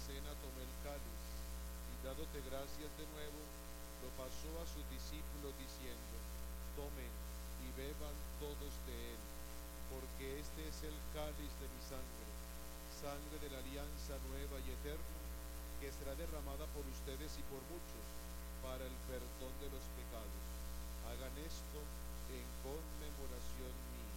cena tomó el cáliz y dándote gracias de nuevo, lo pasó a sus discípulos diciendo: Tomen y beban todos de él, porque este es el cáliz de mi sangre, sangre de la alianza nueva y eterna, que será derramada por ustedes y por